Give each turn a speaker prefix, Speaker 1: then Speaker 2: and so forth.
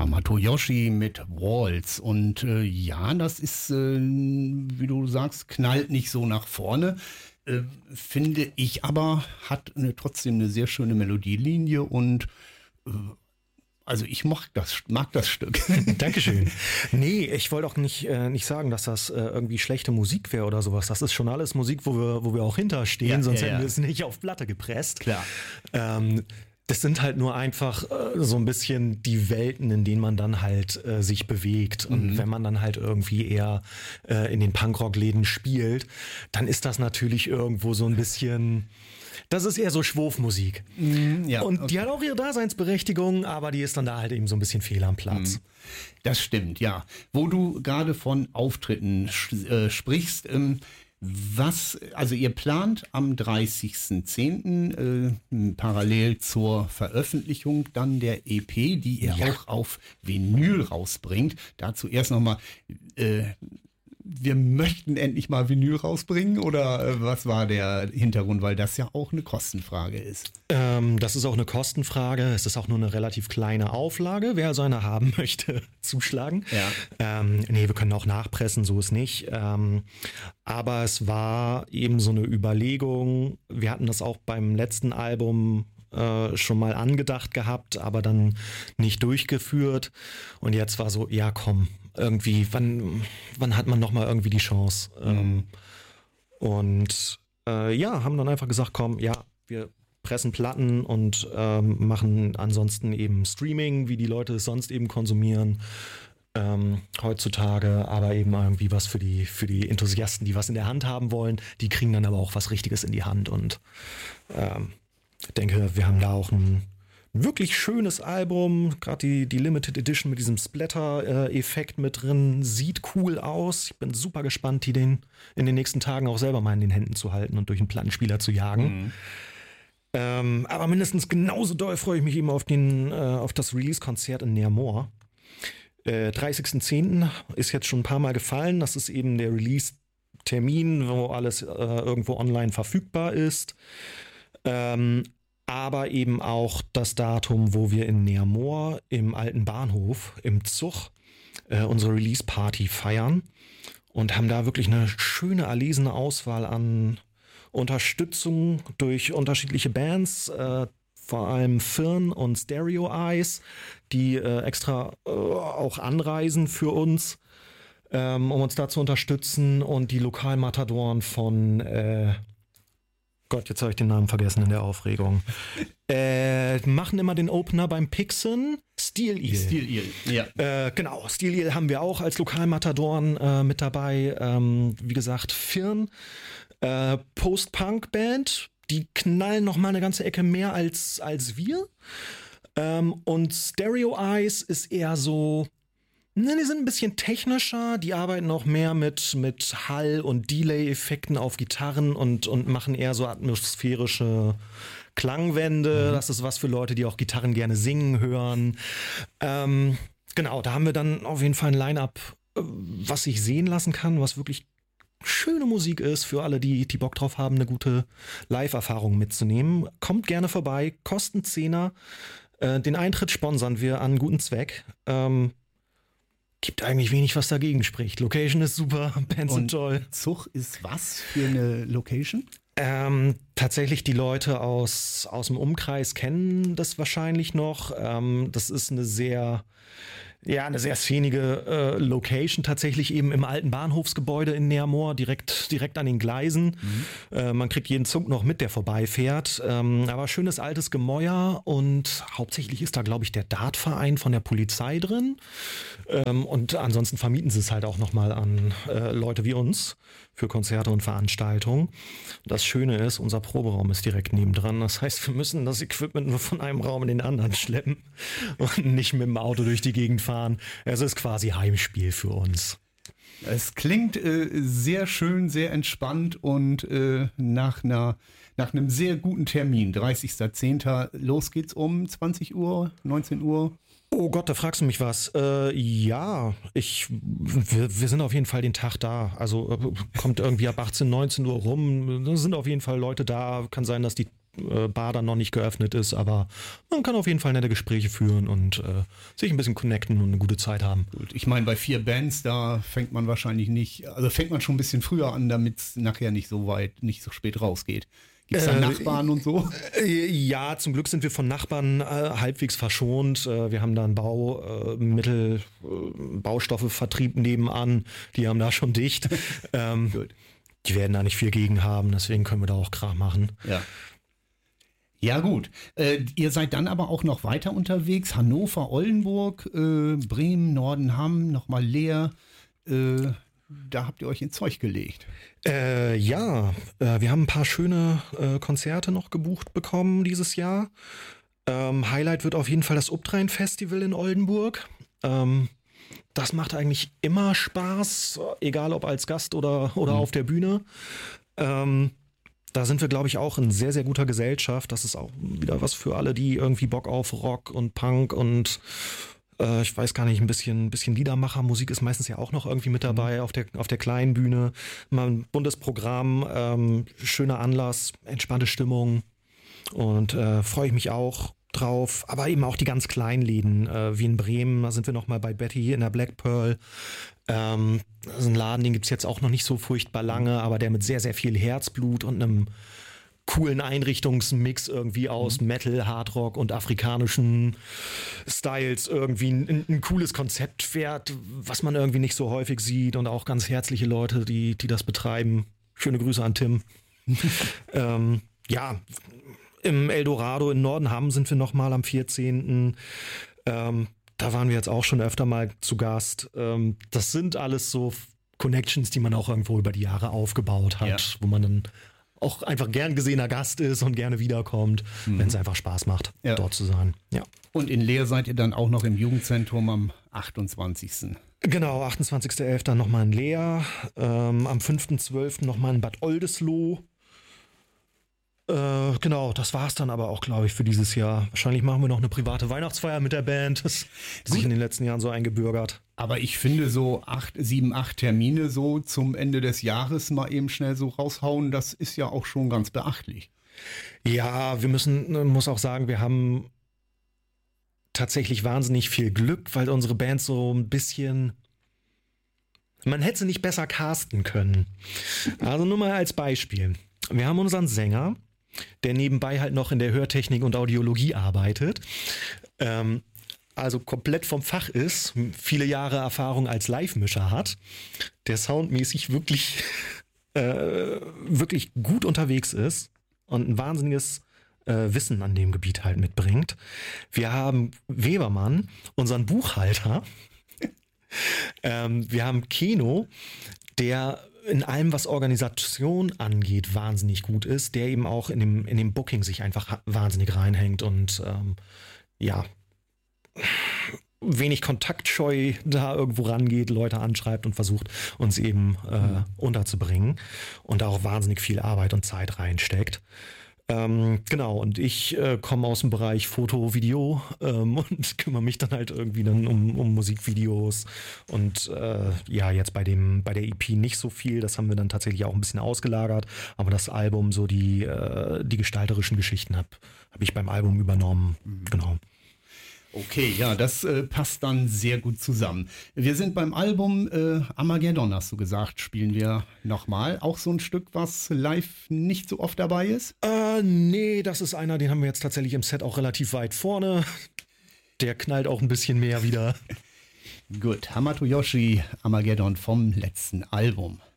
Speaker 1: Hamato Yoshi mit Waltz. Und ja, das ist, wie du sagst, knallt nicht so nach vorne. Finde ich aber, hat trotzdem eine sehr schöne Melodielinie und also ich mag das Stück.
Speaker 2: Dankeschön. Nee, ich wollte auch nicht sagen, dass das irgendwie schlechte Musik wäre oder sowas. Das ist schon alles Musik, wo wir auch hinterstehen, sonst hätten wir es nicht auf Platte gepresst.
Speaker 1: Klar.
Speaker 2: Das sind halt nur einfach so ein bisschen die Welten, in denen man dann halt sich bewegt. Und wenn man dann halt irgendwie eher in den Punkrock-Läden spielt, dann ist das natürlich irgendwo so ein bisschen, das ist eher so Schwurfmusik.
Speaker 1: Ja,
Speaker 2: und die hat auch ihre Daseinsberechtigung, aber die ist dann da halt eben so ein bisschen fehl am Platz.
Speaker 1: Das stimmt, ja. Wo du gerade von Auftritten sprichst, also ihr plant am 30.10. Parallel zur Veröffentlichung dann der EP, die ihr auch auf Vinyl rausbringt. Dazu erst nochmal, wir möchten endlich mal Vinyl rausbringen oder was war der Hintergrund, weil das ja auch eine Kostenfrage ist?
Speaker 2: Das ist auch eine Kostenfrage, es ist auch nur eine relativ kleine Auflage, wer also eine haben möchte, zuschlagen.
Speaker 1: Ja.
Speaker 2: Nee, wir können auch nachpressen, so ist nicht. Aber es war eben so eine Überlegung, wir hatten das auch beim letzten Album schon mal angedacht gehabt, aber dann nicht durchgeführt. Und jetzt war so, ja komm, irgendwie, wann hat man noch mal irgendwie die Chance? Und haben dann einfach gesagt, komm, ja, wir pressen Platten und machen ansonsten eben Streaming, wie die Leute es sonst eben konsumieren. Heutzutage, aber eben irgendwie was für die Enthusiasten, die was in der Hand haben wollen, die kriegen dann aber auch was Richtiges in die Hand und ich denke, wir haben da auch ein wirklich schönes Album, gerade die Limited Edition mit diesem Splatter-Effekt mit drin, sieht cool aus. Ich bin super gespannt, die in den nächsten Tagen auch selber mal in den Händen zu halten und durch einen Plattenspieler zu jagen. Aber mindestens genauso doll freue ich mich eben auf das Release-Konzert in Nearmore. 30.10. ist jetzt schon ein paar Mal gefallen. Das ist eben der Release-Termin, wo alles irgendwo online verfügbar ist. Aber eben auch das Datum, wo wir in Nearmore im alten Bahnhof im Zug unsere Release-Party feiern und haben da wirklich eine schöne erlesene Auswahl an Unterstützung durch unterschiedliche Bands, vor allem Firn und Stereo Eyes, die extra auch anreisen für uns, um uns da zu unterstützen, und die Lokalmatadoren von Gott, jetzt habe ich den Namen vergessen in der Aufregung. Machen immer den Opener beim Pixen. Steel Eel.
Speaker 1: Steel Eel, ja.
Speaker 2: Genau, Steel Eel haben wir auch als Lokalmatadoren mit dabei. Wie gesagt, Firn, Post-Punk-Band, die knallen noch mal eine ganze Ecke mehr als wir. Und Stereo Eyes ist eher so, die sind ein bisschen technischer, die arbeiten auch mehr mit Hall- und Delay-Effekten auf Gitarren und machen eher so atmosphärische Klangwände. Das ist was für Leute, die auch Gitarren gerne singen hören. Genau, da haben wir dann auf jeden Fall ein Line-Up, was sich sehen lassen kann, was wirklich schöne Musik ist für alle, die Bock drauf haben, eine gute Live-Erfahrung mitzunehmen. Kommt gerne vorbei, kosten 10er. Den Eintritt sponsern wir an guten Zweck. Gibt eigentlich wenig, was dagegen spricht. Location ist super, Bands sind toll.
Speaker 1: Zug ist was für eine Location?
Speaker 2: Tatsächlich die Leute aus dem Umkreis kennen das wahrscheinlich noch. Das ist eine sehr szenige Location, tatsächlich eben im alten Bahnhofsgebäude in Nearmore, direkt an den Gleisen. Man kriegt jeden Zug noch mit, der vorbeifährt. Aber schönes altes Gemäuer, und hauptsächlich ist da, glaube ich, der Dartverein von der Polizei drin. Und ansonsten vermieten sie es halt auch nochmal an Leute wie uns für Konzerte und Veranstaltungen. Das Schöne ist, unser Proberaum ist direkt nebendran. Das heißt, wir müssen das Equipment nur von einem Raum in den anderen schleppen und nicht mit dem Auto durch die Gegend fahren. Es ist quasi Heimspiel für uns.
Speaker 1: Es klingt sehr schön, sehr entspannt und nach einem sehr guten Termin. 30.10. Los geht's um 20 Uhr, 19 Uhr.
Speaker 2: Oh Gott, da fragst du mich was. Ja, wir sind auf jeden Fall den Tag da. Also kommt irgendwie ab 18, 19 Uhr rum. Da sind auf jeden Fall Leute da. Kann sein, dass die Bar dann noch nicht geöffnet ist, aber man kann auf jeden Fall nette Gespräche führen und sich ein bisschen connecten und eine gute Zeit haben.
Speaker 1: Gut, ich meine, bei 4 Bands, da fängt man wahrscheinlich nicht, also fängt man schon ein bisschen früher an, damit es nachher nicht so spät rausgeht. Gibt es da Nachbarn und so?
Speaker 2: Ja, zum Glück sind wir von Nachbarn halbwegs verschont. Wir haben da einen Baustoffe-Vertrieb nebenan, die haben da schon dicht.
Speaker 1: Gut.
Speaker 2: Die werden da nicht viel gegen haben, deswegen können wir da auch Kram machen.
Speaker 1: Ja. Ja gut, ihr seid dann aber auch noch weiter unterwegs, Hannover, Oldenburg, Bremen, Nordenham, nochmal Leer, da habt ihr euch ins Zeug gelegt.
Speaker 2: Wir haben ein paar schöne Konzerte noch gebucht bekommen dieses Jahr. Highlight wird auf jeden Fall das Uptrein-Festival in Oldenburg. Das macht eigentlich immer Spaß, egal ob als Gast oder auf der Bühne. Da sind wir, glaube ich, auch in sehr, sehr guter Gesellschaft. Das ist auch wieder was für alle, die irgendwie Bock auf Rock und Punk und ich weiß gar nicht, ein bisschen Liedermacher. Musik ist meistens ja auch noch irgendwie mit dabei auf der kleinen Bühne. Mal ein buntes Programm, schöner Anlass, entspannte Stimmung und freue ich mich auch drauf. Aber eben auch die ganz kleinen Läden, wie in Bremen, da sind wir nochmal bei Betty in der Black Pearl. Das ist ein Laden, den gibt es jetzt auch noch nicht so furchtbar lange, aber der mit sehr, sehr viel Herzblut und einem coolen Einrichtungsmix irgendwie aus Metal, Hardrock und afrikanischen Styles irgendwie ein cooles Konzept fährt, was man irgendwie nicht so häufig sieht und auch ganz herzliche Leute, die das betreiben. Schöne Grüße an Tim. Im Eldorado in Nordenham sind wir nochmal am 14. Da waren wir jetzt auch schon öfter mal zu Gast. Das sind alles so Connections, die man auch irgendwo über die Jahre aufgebaut hat, wo man dann auch einfach gern gesehener Gast ist und gerne wiederkommt, wenn es einfach Spaß macht, dort zu sein. Ja.
Speaker 1: Und in Leer seid ihr dann auch noch im Jugendzentrum am 28.
Speaker 2: Genau, 28.11. nochmal in Leer, am 5.12. nochmal in Bad Oldesloe. Genau, das war's dann aber auch, glaube ich, für dieses Jahr. Wahrscheinlich machen wir noch eine private Weihnachtsfeier mit der Band. Das hat sich in den letzten Jahren so eingebürgert.
Speaker 1: Aber ich finde so 7, 8 Termine so zum Ende des Jahres mal eben schnell so raushauen, das ist ja auch schon ganz beachtlich.
Speaker 2: Ja, muss auch sagen, wir haben tatsächlich wahnsinnig viel Glück, weil unsere Band so ein bisschen, man hätte sie nicht besser casten können. Also nur mal als Beispiel. Wir haben unseren Sänger, der nebenbei halt noch in der Hörtechnik und Audiologie arbeitet, also komplett vom Fach ist, viele Jahre Erfahrung als Live-Mischer hat, der soundmäßig wirklich, wirklich gut unterwegs ist und ein wahnsinniges Wissen an dem Gebiet halt mitbringt. Wir haben Webermann, unseren Buchhalter. Wir haben Keno, der in allem, was Organisation angeht, wahnsinnig gut ist, der eben auch in dem Booking sich einfach wahnsinnig reinhängt und wenig kontaktscheu da irgendwo rangeht, Leute anschreibt und versucht, uns eben unterzubringen und da auch wahnsinnig viel Arbeit und Zeit reinsteckt. Genau, und ich komme aus dem Bereich Foto, Video und kümmere mich dann halt irgendwie dann um Musikvideos und jetzt bei der EP nicht so viel, das haben wir dann tatsächlich auch ein bisschen ausgelagert, aber das Album, so die gestalterischen Geschichten hab ich beim Album übernommen, genau.
Speaker 1: Okay, ja, das passt dann sehr gut zusammen. Wir sind beim Album Armageddon, hast du gesagt, spielen wir nochmal. Auch so ein Stück, was live nicht so oft dabei ist?
Speaker 2: Nee, das ist einer, den haben wir jetzt tatsächlich im Set auch relativ weit vorne. Der knallt auch ein bisschen mehr wieder.
Speaker 1: Gut, Hamato Yoshi, Armageddon vom letzten Album.